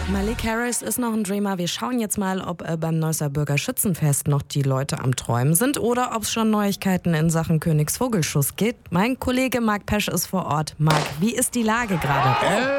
Malik Harris ist noch ein Dreamer. Wir schauen jetzt mal, ob beim Neusser Bürgerschützenfest noch die Leute am Träumen sind oder ob es schon Neuigkeiten in Sachen Königsvogelschuss gibt. Mein Kollege Marc Pesch ist vor Ort. Marc, wie ist die Lage gerade?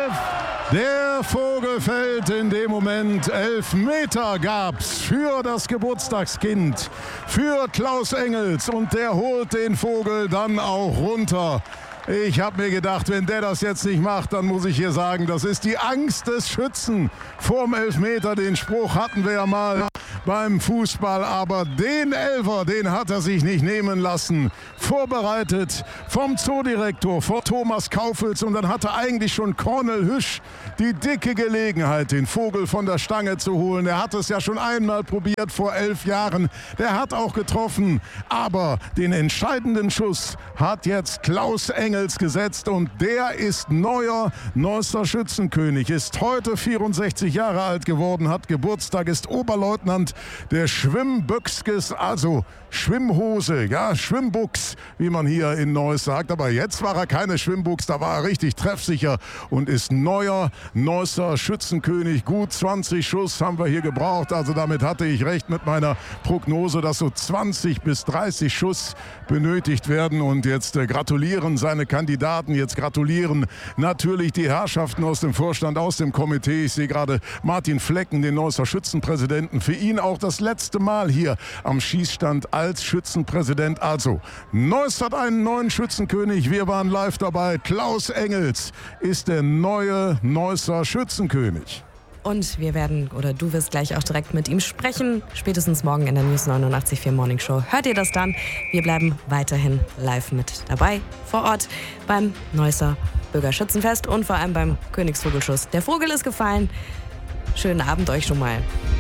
Der Vogel fällt in dem Moment. 11 Meter gab's für das Geburtstagskind, für Klaus Engels, und der holt den Vogel dann auch runter. Ich habe mir gedacht, wenn der das jetzt nicht macht, dann muss ich hier sagen, das ist die Angst des Schützen vorm Elfmeter. Den Spruch hatten wir ja mal beim Fußball, aber den Elfer, den hat er sich nicht nehmen lassen. Vorbereitet vom Zoodirektor, vor Thomas Kaufels, und dann hatte eigentlich schon Cornel Hüsch die dicke Gelegenheit, den Vogel von der Stange zu holen. Er hat es ja schon einmal probiert vor 11 Jahren. Der hat auch getroffen, aber den entscheidenden Schuss hat jetzt Klaus Engels gesetzt, und der ist neuer Neusser Schützenkönig, ist heute 64 Jahre alt geworden, hat Geburtstag, ist Oberleutnant der Schwimmbüchskes, also Schwimmhose, ja, Schwimmbuchs, wie man hier in Neuss sagt. Aber jetzt war er keine Schwimmbuchs, da war er richtig treffsicher und ist neuer Neusser Schützenkönig. Gut 20 Schuss haben wir hier gebraucht, also damit hatte ich recht mit meiner Prognose, dass so 20 bis 30 Schuss benötigt werden. Und jetzt gratulieren seine Kandidaten, jetzt gratulieren natürlich die Herrschaften aus dem Vorstand, aus dem Komitee. Ich sehe gerade Martin Flecken, den Neusser Schützenpräsidenten. Für ihn auch das letzte Mal hier am Schießstand als Schützenpräsident. Also, Neuss hat einen neuen Schützenkönig. Wir waren live dabei. Klaus Engels ist der neue Neusser Schützenkönig. Und wir werden, oder du wirst gleich auch direkt mit ihm sprechen. Spätestens morgen in der News 89.4 Morning Show. Hört ihr das dann? Wir bleiben weiterhin live mit dabei, vor Ort beim Neusser Bürgerschützenfest und vor allem beim Königsvogelschuss. Der Vogel ist gefallen. Schönen Abend euch schon mal.